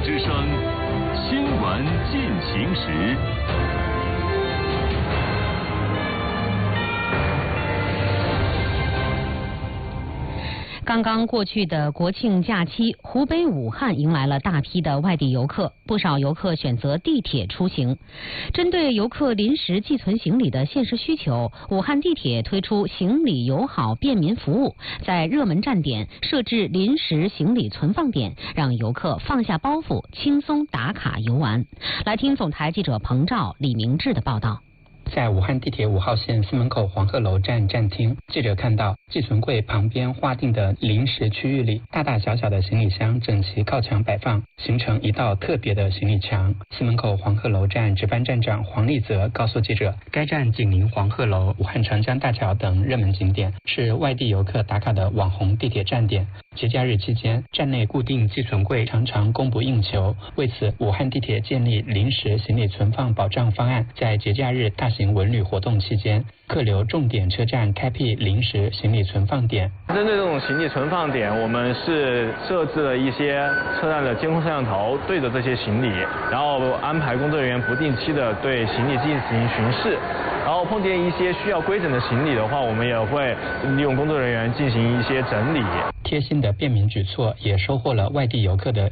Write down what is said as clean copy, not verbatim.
之声，新闻进行时。 刚刚过去的国庆假期，湖北武汉迎来了大批的外地游客，不少游客选择地铁出行。针对游客临时寄存行李的现实需求，武汉地铁推出行李友好便民服务，在热门站点设置临时行李存放点，让游客放下包袱，轻松打卡游玩。来听总台记者彭照、李明志的报道。 在武汉地铁5号线司门口黄鹤楼站站厅，记者看到寄存柜旁边划定的临时区域里，大大小小的行李箱整齐靠墙摆放，形成一道特别的行李墙。司门口黄鹤楼站值班站长黄立泽告诉记者，该站紧邻黄鹤楼、武汉长江大桥等热门景点，是外地游客打卡的网红地铁站点。节假日期间，站内固定寄存柜常常供不应求，为此，武汉地铁建立临时行李存放保障方案，在节假日大型文旅活动期间，客流重点车站开辟临时行李存放点。 针对这种行李存放点，我们是设置了一些车站的监控摄像头，对着这些行李，然后安排工作人员不定期的对行李进行巡视。然后碰见一些需要归整的行李的话，我们也会利用工作人员进行一些整理。 贴心的便民举措也收获了外地游客的